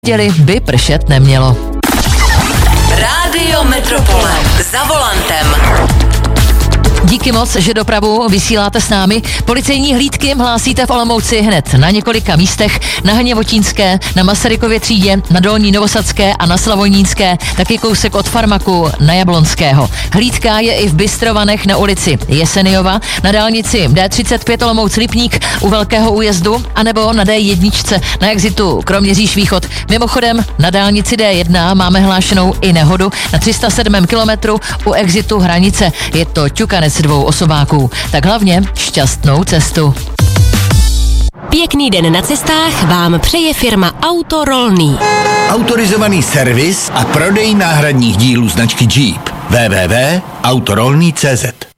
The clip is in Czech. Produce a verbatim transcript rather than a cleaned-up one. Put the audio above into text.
Děli by pršet nemělo. Rádio Metropole. Za volantem. Díky moc, že dopravu vysíláte s námi. Policejní hlídky hlásíte v Olomouci hned na několika místech, na Hněvotínské, na Masarykově třídě, na Dolní Novosadské a na Slavojnínské, taky kousek od Farmaku na Jablonského. Hlídka je i v Bystrovanech na ulici Jeseniova, na dálnici D třicet pět Olomouc Lipník u Velkého újezdu, anebo na D jedna na exitu Kroměříž východ. Mimochodem, na dálnici D jedna máme hlášenou i nehodu na tři sta sedm kilometrů u exitu Hranice. Je to ťukanec dvou osobáků. Tak hlavně šťastnou cestu. Pěkný den na cestách vám přeje firma Autorolný. Autorizovaný servis a prodej náhradních dílů značky Jeep. w w w tečka autorolný tečka cz